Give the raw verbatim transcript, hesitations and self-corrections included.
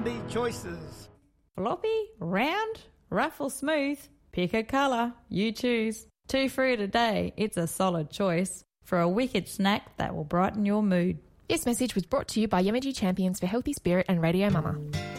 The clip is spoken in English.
handy choices. Floppy, round, rough or smooth, pick a colour, you choose. Two fruit a day, it's a solid choice for a wicked snack that will brighten your mood. This message was brought to you by Yamaji Champions for Healthy Spirit and Radio Mama.